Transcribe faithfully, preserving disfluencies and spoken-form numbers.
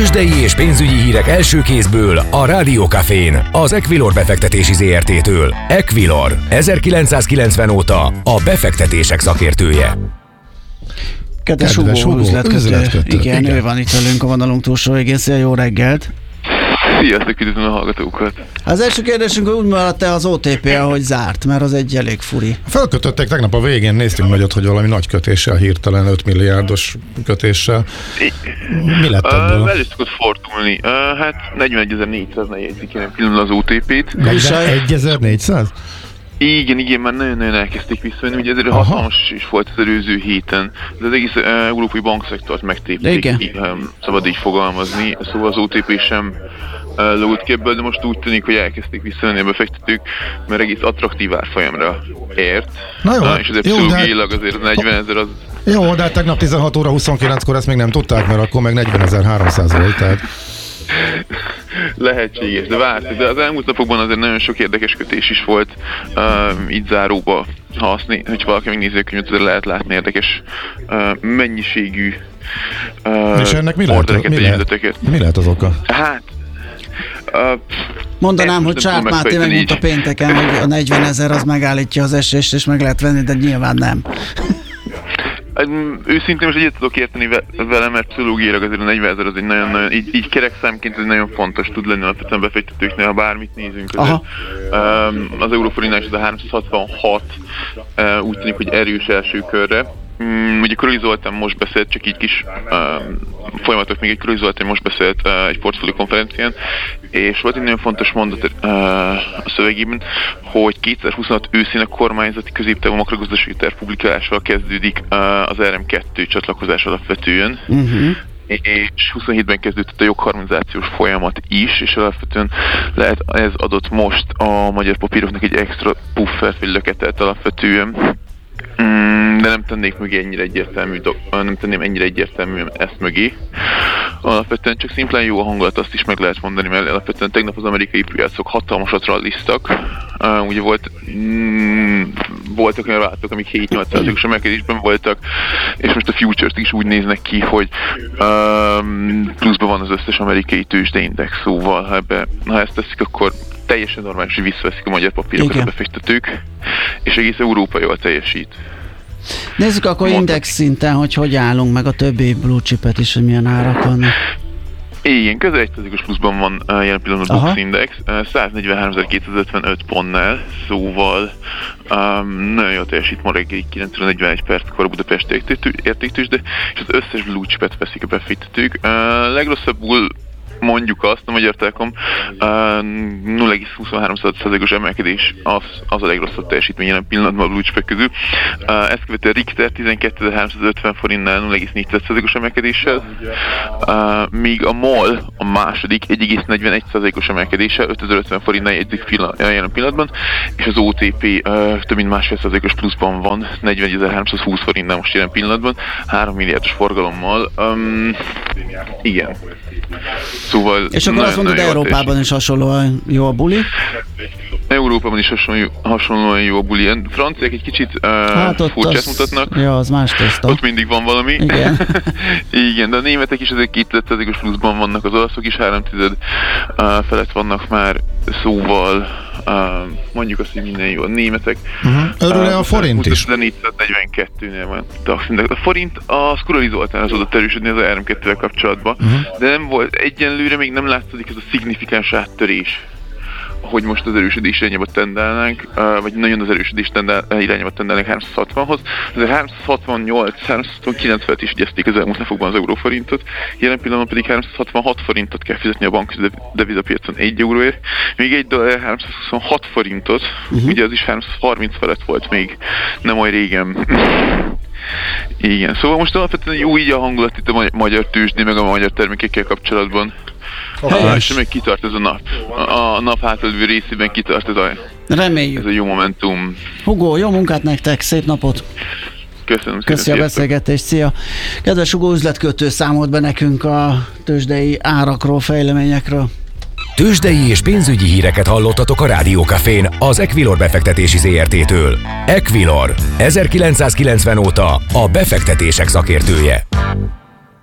Tőzsdei és pénzügyi hírek első kézből a Rádió Cafén, az Equilor befektetési zé er té-től. Equilor, ezerkilencszázkilencven óta a befektetések szakértője. Kedves Hugo, üzletkötő. Igen, Igen, ő van itt velünk a vonalunk túlsó végén. Szia, jó reggelt! Sziasztok, üdvözlöm a hallgatókat! Az első kérdésünk, hogy úgy maradt-e az o té pé, ahogy zárt, mert az egy elég furi. Felkötötték tegnap a végén, néztünk nagyot, hogy valami nagy kötéssel, hirtelen öt milliárdos kötéssel. Mi lett ebből? Uh, el is szokott fordulni. Uh, hát negyvenegyezer-négyszáznál jegyzik jelen pillanatban az o té pét. negyvenegyezer-négyszáz? Igen, igen, már nagyon-nagyon elkezdték visszavenni, ugye ezért hatalmas is volt az előző héten. Ez az egész uh, európai bankszektort megtépték, így, um, szabad így fogalmazni, szóval az o té pé sem uh, lógt ki ebből, de most úgy tűnik, hogy elkezdték visszavenni a befektetők, mert egész attraktív árfolyamra ért. Na jó, uh, és azért pszichológiailag azért a negyvenezer az... Jó, de hát tegnap tizenhat óra huszonkilenckor ezt még nem tudták, mert akkor meg negyvenezer-háromszáz volt, tehát... Lehetséges, de vártuk, de az elmúlt napokban azért nagyon sok érdekes kötés is volt, uh, így záróba, ha azt né- hogy valaki megnézi a könyvet, azért lehet látni érdekes uh, mennyiségű uh, és ennek mi lehet, mi, lehet, mi lehet az oka? Hát, uh, mondanám, hogy Csák Máté megmondta pénteken, hogy a negyvenezer az megállítja az esést, és meg lehet venni, de nyilván nem. Őszintén most egyet tudok érteni vele, mert pszichológiailag azért a negyvenezer az egy nagyon-nagyon, így, így kerekszámként ez nagyon fontos tud lenni alapvetően befektetőknél, ha bármit nézünk. Azért, az euróforintnál is az a háromszázhatvanhat úgy tűnik, hogy erős első körre. Mm, ugye Kröly Zoltán most beszélt, csak így kis um, folyamatok még egy Kröly Zoltán most beszélt uh, egy portfólió konferencián, és volt egy nagyon fontos mondat uh, a szövegében, hogy kétezer-huszonhat őszén a kormányzati középtávú makrogazdasági terv publikálásával kezdődik uh, az er em kettő csatlakozás alapvetően. Uh-huh. És huszonhétben kezdődött a jogharmonizációs folyamat is, és alapvetően lehet ez adott most a magyar papíroknak egy extra puffert vagy löketet alapvetően. De nem tennék mögé ennyire egyértelmű, nem tenném ennyire egyértelmű ezt mögé. Alapvetően csak szimplán jó a hangulat, azt is meg lehet mondani, mert alapvetően tegnap az amerikai piacok hatalmasat ralliztak. Uh, ugye volt, mm, voltak olyan vállalatok, amik hét-nyolc százalékos emelkedésben voltak, és most a futures is úgy néznek ki, hogy um, pluszban van az összes amerikai tőzsdeindex, szóval ha, ebbe, ha ezt teszik, akkor teljesen normális, hogy visszaveszik a magyar papírokat a befektetők, és egész Európa jól teljesít. Nézzük akkor index szinten, hogy hogy állunk, meg a többi blue chipet is, hogy milyen árak vannak. Igen, közel egy százalékos pluszban van uh, jelen pillanatban a Bux Index, uh, száznegyvenháromezer-kétszázötvenöt pontnál, szóval um, nagyon jól teljesít ma reggelig kilenc óra negyvenegy perckor a Budapest értéktőzsde, és az összes blue chipet veszik a befektetők. Uh, legrosszabbul mondjuk azt, a Magyar Telekom uh, nulla egész huszonhárom százalékos emelkedés az, az a legrosszabb teljesítmény jelen pillanatban a blue chipek közül. Uh, ezt követően a Richter tizenkétezer-háromszázötven forintnál nulla egész négy százalékos emelkedéssel, uh, míg a MOL a második egy egész negyvenegy százalékos emelkedéssel ötezer-ötven forintnál jegyzik pillan- jelen pillanatban, és az o té pé uh, több mint másfél százalékos pluszban van, negyvenegy-háromszázhúsz forintnál most jelen pillanatban, három milliárdos forgalommal. Um, igen. Szóval és akkor azt mondod, Európában is hasonlóan jó a buli? Európában is hasonló, hasonlóan jó a buli. A franciák egy kicsit uh, hát furcsát az, mutatnak. Ja, az más teszta. Ott mindig van valami. Igen. Igen, de a németek is azért két százalékos pluszban vannak, az olaszok is három tized uh, felett vannak már, szóval uh, mondjuk azt, hogy minden jó. A németek... Uh-huh. Örül-e a forint is? négyszáznegyvenkettőnél van. A forint az Kröly Zoltán az adott erősödni az er em kettővel kapcsolatban, uh-huh. de nem volt, egyenlőre még nem látszik ez a szignifikáns áttörés, hogy most az erősödés irányába tendálnánk, vagy nagyon az erősödés tendál, irányába tendálnánk háromszázhatvanhoz. Azért háromszázhatvannyolc háromszázhatvankilenc felett is igyezték az elmúlt napokban az euróforintot, jelen pillanatban pedig háromszázhatvanhat forintot kell fizetni a bank devizapiacon egy euróért, még egy dollár háromszázhuszonhat forintot, uh-huh. ugye az is háromszázharminc felett volt még nem olyan régen. Igen, szóval most alapvetően jó így a hangulat itt a magyar tőzsdén, meg a magyar termékekkel kapcsolatban. Ah, és még kitart ez a nap. A nap hátralévő részében kitart ez a, reméljük. Ez a jó momentum. Hugo, jó munkát nektek, szép napot! Köszönöm szépen. Köszi a beszélgetést, szia! Kedves Hugo üzletkötő, számolt be nekünk a tőzsdei árakról, fejleményekről. Tőzsdei és pénzügyi híreket hallottatok a Rádió Cafén az Equilor befektetési zé er té-től. Equilor, ezerkilencszázkilencven óta a befektetések szakértője.